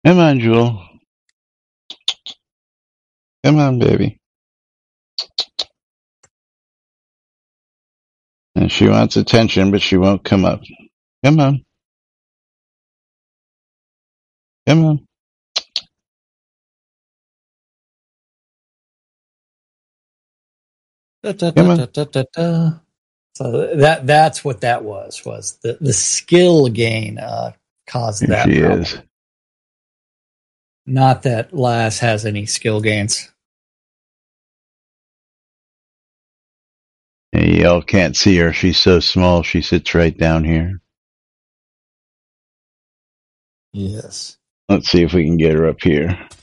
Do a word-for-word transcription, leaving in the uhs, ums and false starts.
Come on, Jewel. Come on, baby. And she wants attention, but she won't come up. Come on. Come on. Da, da, Come da, on. da, da, da. So that that's what that was, was the, the skill gain uh, caused Here that she problem. is. Not that Lass has any skill gains. Hey, y'all can't see her. She's so small. She sits right down here. Yes. Let's see if we can get her up here.